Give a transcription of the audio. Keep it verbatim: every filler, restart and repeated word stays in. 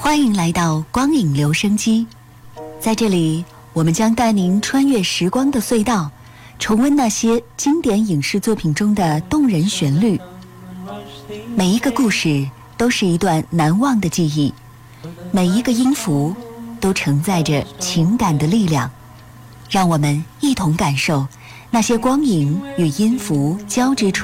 欢迎来到光影留声机，在这里我们将带您穿越时光的隧道，重温那些经典影视作品中的动人旋律。每一个故事都是一段难忘的记忆，每一个音符都承载着情感的力量。让我们一同感受那些光影与音符交织出